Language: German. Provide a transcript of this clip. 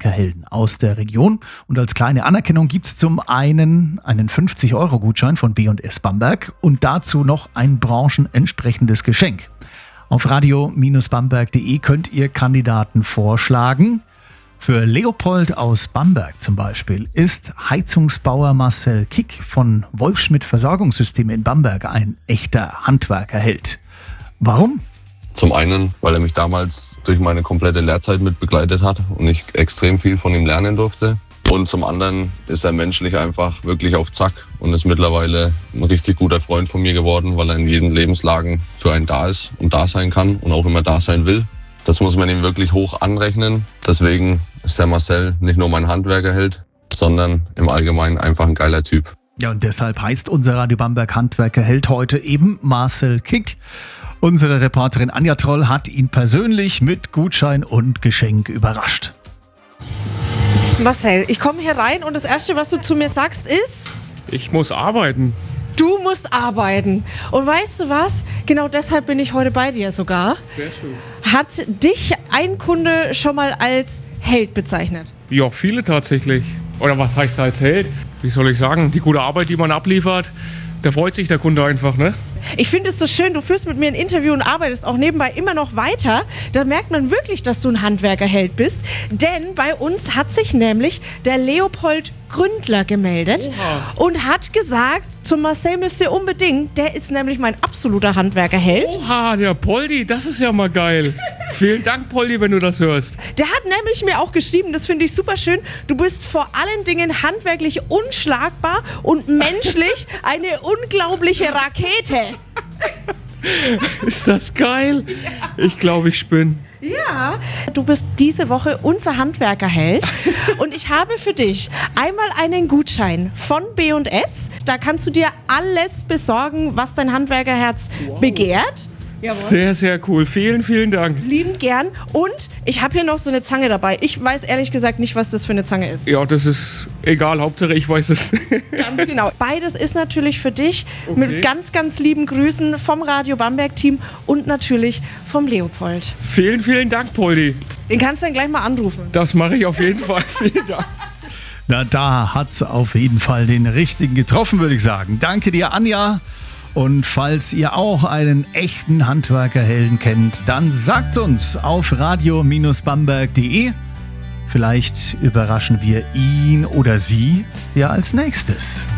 Handwerkerhelden aus der Region. Und als kleine Anerkennung gibt es zum einen einen 50-Euro-Gutschein von B&S Bamberg und dazu noch ein branchenentsprechendes Geschenk. Auf radio-bamberg.de könnt ihr Kandidaten vorschlagen. Für Leopold aus Bamberg zum Beispiel ist Heizungsbauer Marcel Kick von Wolfschmidt Versorgungssysteme in Bamberg ein echter Handwerkerheld. Warum? Zum einen, weil er mich damals durch meine komplette Lehrzeit mit begleitet hat und ich extrem viel von ihm lernen durfte. Und zum anderen ist er menschlich einfach wirklich auf Zack und ist mittlerweile ein richtig guter Freund von mir geworden, weil er in jeden Lebenslagen für einen da ist und da sein kann und auch immer da sein will. Das muss man ihm wirklich hoch anrechnen. Deswegen ist der Marcel nicht nur mein Handwerkerheld, sondern im Allgemeinen einfach ein geiler Typ. Ja, und deshalb heißt unser Radio Bamberg Handwerkerheld heute eben Marcel Kick. Unsere Reporterin Anja Troll hat ihn persönlich mit Gutschein und Geschenk überrascht. Marcel, ich komme hier rein und das Erste, was du zu mir sagst, ist... Ich muss arbeiten. Du musst arbeiten. Und weißt du was? Genau deshalb bin ich heute bei dir sogar. Sehr schön. Hat dich ein Kunde schon mal als Held bezeichnet? Ja, viele tatsächlich. Oder was heißt als Held? Wie soll ich sagen? Die gute Arbeit, die man abliefert, da freut sich der Kunde einfach, ne? Ich finde es so schön, du führst mit mir ein Interview und arbeitest auch nebenbei immer noch weiter. Da merkt man wirklich, dass du ein Handwerkerheld bist. Denn bei uns hat sich nämlich der Leopold Gründler gemeldet. Oha. Und hat gesagt, zum Marcel müsst ihr unbedingt, der ist nämlich mein absoluter Handwerkerheld. Oha, der Poldi, das ist ja mal geil. Vielen Dank, Poldi, wenn du das hörst. Der hat nämlich mir auch geschrieben, das finde ich super schön, du bist vor allen Dingen handwerklich unschlagbar und menschlich eine unglaubliche Rakete. Ist das geil? Ich glaube, ich spinne. Ja, du bist diese Woche unser Handwerkerheld und ich habe für dich einmal einen Gutschein von B&S. Da kannst du dir alles besorgen, was dein Handwerkerherz begehrt. Jawohl. Sehr, sehr cool. Vielen, vielen Dank. Lieben gern. Und ich habe hier noch so eine Zange dabei. Ich weiß ehrlich gesagt nicht, was das für eine Zange ist. Ja, das ist egal. Hauptsache, ich weiß es. Ganz genau. Beides ist natürlich für dich mit ganz, ganz lieben Grüßen vom Radio Bamberg-Team und natürlich vom Leopold. Vielen, vielen Dank, Poldi. Den kannst du dann gleich mal anrufen. Das mache ich auf jeden Fall. Vielen Dank. Na, da hat's auf jeden Fall den richtigen getroffen, würde ich sagen. Danke dir, Anja. Und falls ihr auch einen echten Handwerkerhelden kennt, dann sagt's uns auf radio-bamberg.de. Vielleicht überraschen wir ihn oder sie ja als nächstes.